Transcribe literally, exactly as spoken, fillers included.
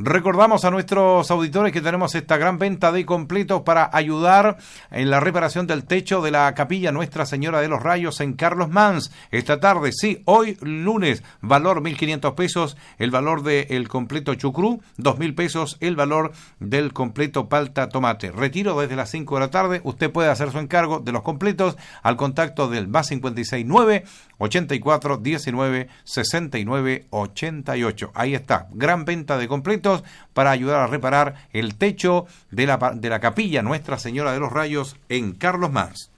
Recordamos a nuestros auditores que tenemos esta gran venta de completos para ayudar en la reparación del techo de la capilla Nuestra Señora de los Rayos en Carlos Mans. Esta tarde, sí, hoy lunes, valor mil quinientos pesos, el valor del completo chucrú, dos mil pesos, el valor del completo palta tomate. Retiro desde las cinco de la tarde. Usted puede hacer su encargo de los completos al contacto del más cincuenta y seis nueve, ochenta y cuatro, diecinueve, sesenta y nueve, ochenta y ocho. Ahí está, gran venta de completos para ayudar a reparar el techo de la, de la capilla Nuestra Señora de los Rayos en Carlos Mans.